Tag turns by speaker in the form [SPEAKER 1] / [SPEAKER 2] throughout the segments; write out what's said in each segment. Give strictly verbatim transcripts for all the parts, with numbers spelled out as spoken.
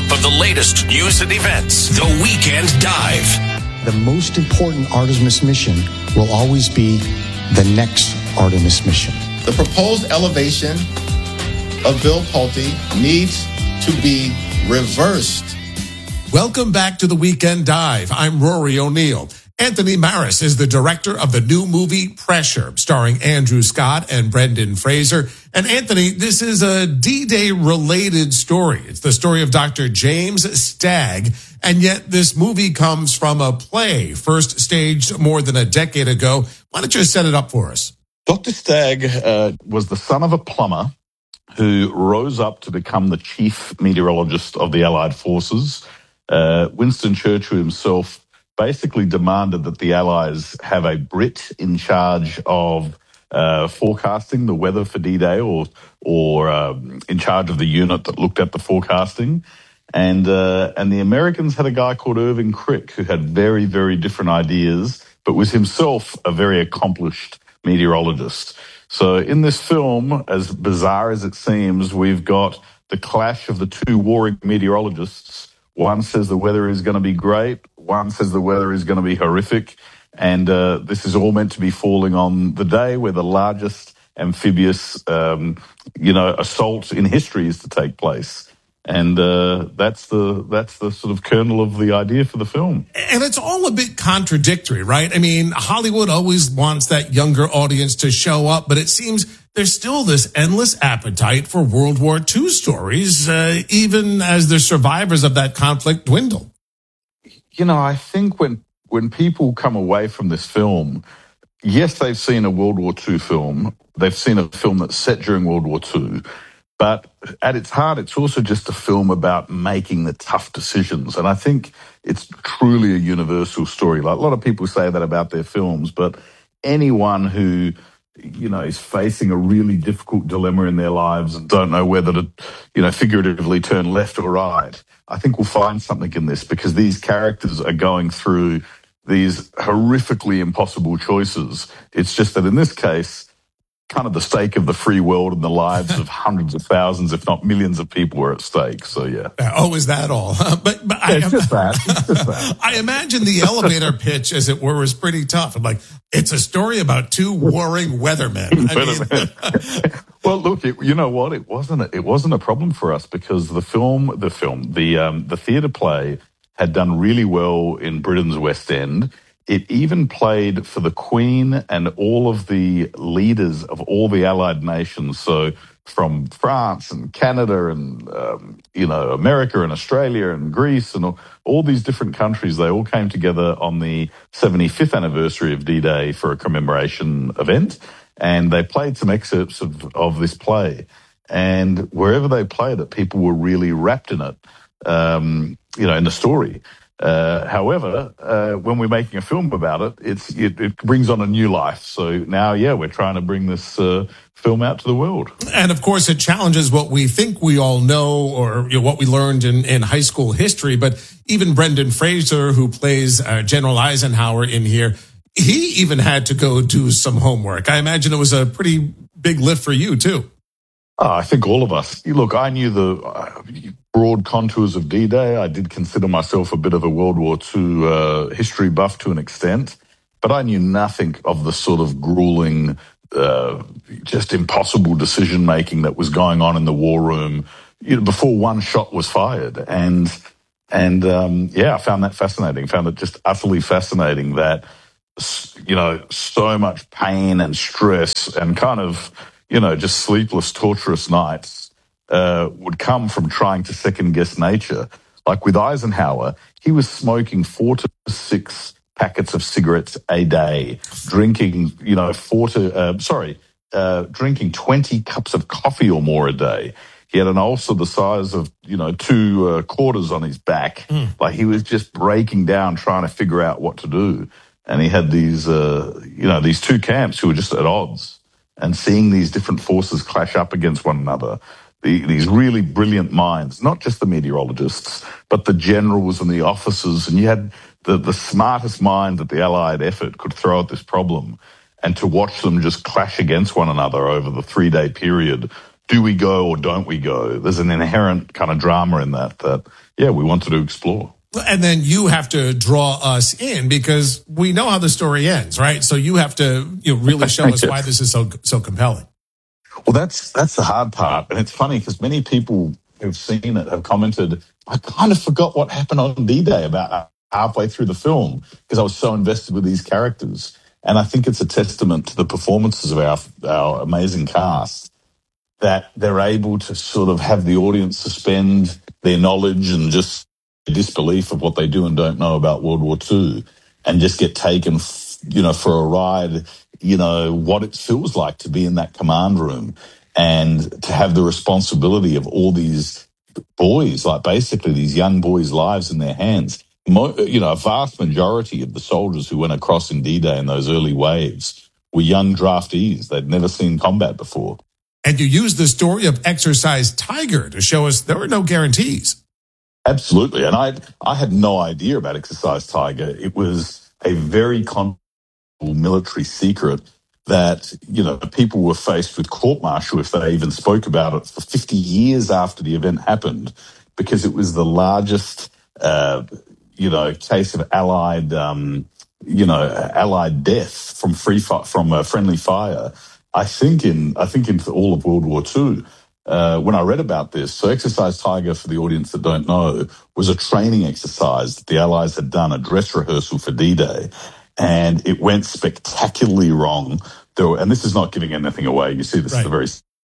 [SPEAKER 1] roundup of the latest news and events. The Weekend Dive.
[SPEAKER 2] The most important Artemis mission will always be the next Artemis mission.
[SPEAKER 3] The proposed elevation of Bill Pulte needs to be reversed.
[SPEAKER 4] Welcome back to the Weekend Dive. I'm Rory O'Neill. Anthony Maris is the director of the new movie Pressure, starring Andrew Scott and Brendan Fraser. And Anthony, this is a D-Day related story. It's the story of Doctor James Stagg. And yet this movie comes from a play first staged more than a decade ago. Why don't you set it up for us?
[SPEAKER 5] Doctor Stagg uh, was the son of a plumber who rose up to become the chief meteorologist of the Allied forces. Uh, Winston Churchill himself basically demanded that the Allies have a Brit in charge of uh, forecasting the weather for D-Day, or or um, in charge of the unit that looked at the forecasting. And uh, and the Americans had a guy called Irving Crick who had very, very different ideas, but was himself a very accomplished meteorologist. So in this film, as bizarre as it seems, we've got the clash of the two warring meteorologists. One says the weather is going to be great. One says the weather is going to be horrific. And uh, this is all meant to be falling on the day where the largest amphibious, um, you know, assault in history is to take place. And uh, that's the that's the sort of kernel of the idea for the film.
[SPEAKER 4] And it's all a bit contradictory, right? I mean, Hollywood always wants that younger audience to show up, but it seems there's still this endless appetite for World War Two stories, uh, even as the survivors of that conflict dwindle.
[SPEAKER 5] You know, I think when when people come away from this film, yes, they've seen a World War Two film. They've seen a film that's set during World War Two. But at its heart, it's also just a film about making the tough decisions. And I think it's truly a universal story. Like a lot of people say that about their films, but anyone who, you know, is facing a really difficult dilemma in their lives and don't know whether to, you know, figuratively turn left or right, I think we'll find something in this, because these characters are going through these horrifically impossible choices. It's just that in this case, kind of the stake of the free world and the lives of hundreds of thousands, if not millions of people were at stake. So, yeah.
[SPEAKER 4] Oh, is that all? but but
[SPEAKER 5] yeah,
[SPEAKER 4] I,
[SPEAKER 5] it's just that. It's just that.
[SPEAKER 4] I imagine the elevator pitch, as it were, was pretty tough. I'm like, it's a story about two warring weathermen. I mean,
[SPEAKER 5] well, look, it, you know what? It wasn't. A, it wasn't a problem for us, because the film, the film, the um, the theatre play had done really well in Britain's West End. It even played for the Queen and all of the leaders of all the Allied nations. So from France and Canada and, um, you know, America and Australia and Greece and all, all these different countries, they all came together on the seventy-fifth anniversary of D-Day for a commemoration event. And they played some excerpts of, of this play. And wherever they played it, people were really wrapped in it, um, you know, in the story. Uh, however, uh, when we're making a film about it, it's it, it brings on a new life. So now, yeah, we're trying to bring this uh, film out to the world.
[SPEAKER 4] And of course, it challenges what we think we all know, or you know, what we learned in, in high school history. But even Brendan Fraser, who plays uh, General Eisenhower in here, he even had to go do some homework. I imagine it was a pretty big lift for you, too.
[SPEAKER 5] Oh, I think all of us. Look, I knew the uh, broad contours of D-Day. I did consider myself a bit of a World War Two uh, history buff to an extent, but I knew nothing of the sort of grueling, uh, just impossible decision-making that was going on in the war room, you know, before one shot was fired. And, and um, yeah, I found that fascinating. Found it just utterly fascinating that, you know, so much pain and stress and kind of, you know, just sleepless, torturous nights uh, would come from trying to second-guess nature. Like with Eisenhower, he was smoking four to six packets of cigarettes a day, drinking, you know, four to, uh, sorry, uh, drinking twenty cups of coffee or more a day. He had an ulcer the size of, you know, two uh, quarters on his back. Mm. Like he was just breaking down trying to figure out what to do. And he had these, uh, you know, these two camps who were just at odds. And seeing these different forces clash up against one another, the, these really brilliant minds, not just the meteorologists, but the generals and the officers. And you had the, the smartest mind that the Allied effort could throw at this problem. And to watch them just clash against one another over the three-day period do we go or don't we go? There's an inherent kind of drama in that that, yeah, we wanted to explore.
[SPEAKER 4] And then you have to draw us in because we know how the story ends, right? So you have to you know, really show us why this is so so compelling.
[SPEAKER 5] Well, that's that's the hard part. And it's funny because many people who've seen it have commented, I kind of forgot what happened on D-Day about halfway through the film because I was so invested with these characters. And I think it's a testament to the performances of our our amazing cast that they're able to sort of have the audience suspend their knowledge and just disbelief of what they do and don't know about World War Two and just get taken, you know, for a ride, you know, what it feels like to be in that command room and to have the responsibility of all these boys, like basically these young boys' lives in their hands. Mo- you know, a vast majority of the soldiers who went across in D-Day in those early waves were young draftees. They'd never seen combat before.
[SPEAKER 4] And you use the story of Exercise Tiger to show us there were no guarantees.
[SPEAKER 5] Absolutely. And I I had no idea about Exercise Tiger. It was a very confidential military secret that, you know, people were faced with court-martial if they even spoke about it for fifty years after the event happened, because it was the largest, uh, you know, case of allied, um, you know, allied death from free fi- from uh, friendly fire. I think in I think in all of World War Two. Uh, when I read about this, so Exercise Tiger, for the audience that don't know, was a training exercise that the Allies had done, a dress rehearsal for D-Day, and it went spectacularly wrong. There were, and this is not giving anything away. You see, this right. is a very.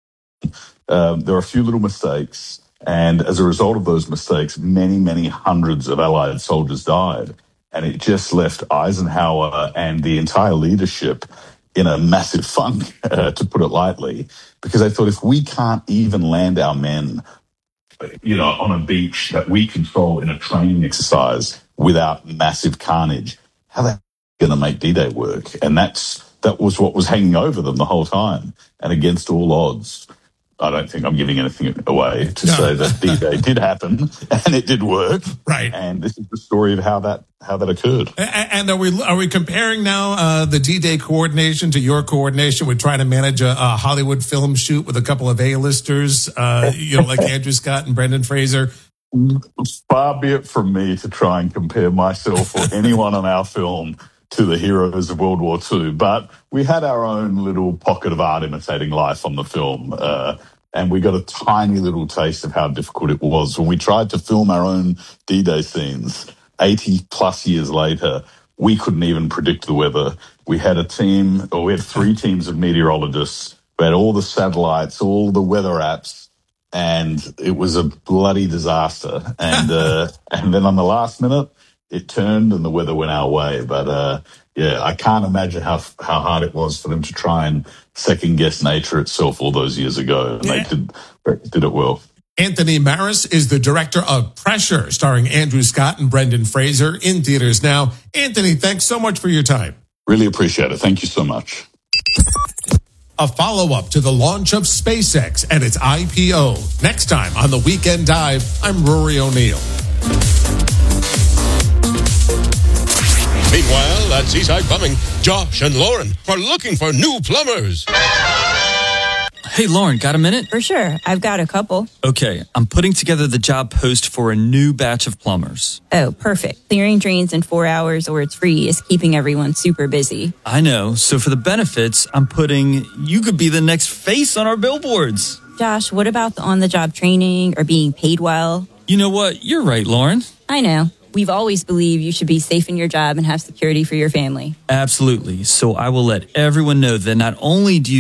[SPEAKER 5] Um, there were a few little mistakes, and as a result of those mistakes, many, many hundreds of Allied soldiers died, and it just left Eisenhower and the entire leadership in a massive funk, uh, to put it lightly, because they thought if we can't even land our men, you know, on a beach that we control in a training exercise without massive carnage, how are they going to make D-Day work? And that's that was what was hanging over them the whole time. And against all odds, I don't think I'm giving anything away to no. say that D-Day did happen and it did work.
[SPEAKER 4] Right.
[SPEAKER 5] And this is the story of how that how that occurred.
[SPEAKER 4] And are we are we comparing now uh, the D-Day coordination to your coordination with trying to manage a, a Hollywood film shoot with a couple of A-listers, uh, you know, like Andrew Scott and Brendan Fraser?
[SPEAKER 5] Far be it from me to try and compare myself or anyone on our film to the heroes of World War Two, but we had our own little pocket of art imitating life on the film, uh, and we got a tiny little taste of how difficult it was when we tried to film our own D-Day scenes. eighty plus years later, we couldn't even predict the weather. We had a team, or we had three teams of meteorologists. We had all the satellites, all the weather apps, and it was a bloody disaster. And uh, and then on the last minute, it turned and the weather went our way. But uh, yeah, I can't imagine how how hard it was for them to try and second guess nature itself all those years ago. And yeah. they did did it well.
[SPEAKER 4] Anthony Maris is the director of Pressure, starring Andrew Scott and Brendan Fraser, in theaters now. Anthony, thanks so much for your time.
[SPEAKER 5] Really appreciate it. Thank you so much.
[SPEAKER 4] A follow-up to the launch of SpaceX and its I P O. Next time on The Weekend Dive, I'm Rory O'Neill.
[SPEAKER 1] Meanwhile, at Seaside Plumbing, Josh and Lauren are looking for new plumbers.
[SPEAKER 6] Hey, Lauren, got a minute?
[SPEAKER 7] For sure. I've got a couple.
[SPEAKER 6] Okay, I'm putting together the job post for a new batch of plumbers.
[SPEAKER 7] Oh, perfect. Clearing drains in four hours or it's free is keeping everyone super busy.
[SPEAKER 6] I know. So for the benefits, I'm putting, you could be the next face on our billboards.
[SPEAKER 7] Josh, what about the on-the-job training or being paid well?
[SPEAKER 6] You know what? You're right, Lauren.
[SPEAKER 7] I know. We've always believed you should be safe in your job and have security for your family.
[SPEAKER 6] Absolutely. So I will let everyone know that not only do you